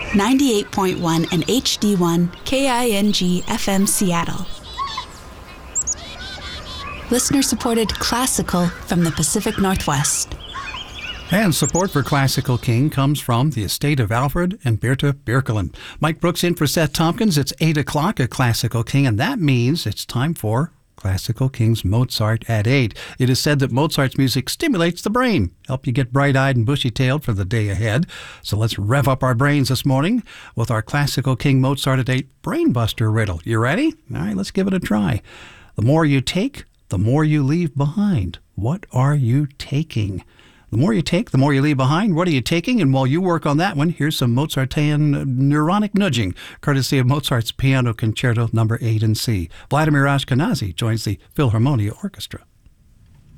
98.1 and HD1 KING FM Seattle. Listener-supported classical from the Pacific Northwest. And support for Classical King comes from the estate of Alfred and Berta Birkeland. Mike Brooks in for Seth Tompkins. It's 8 o'clock at Classical King, and that means it's time for Classical King's Mozart at 8. It is said that Mozart's music stimulates the brain, help you get bright-eyed and bushy-tailed for the day ahead. So let's rev up our brains this morning with our Classical King Mozart at 8 Brainbuster riddle. You ready? All right, let's give it a try. The more you take, the more you leave behind. What are you taking? The more you take, the more you leave behind. What are you taking? And while you work on that one, here's some Mozartian neuronic nudging, courtesy of Mozart's Piano Concerto No. 8 in C. Vladimir Ashkenazy joins the Philharmonia Orchestra.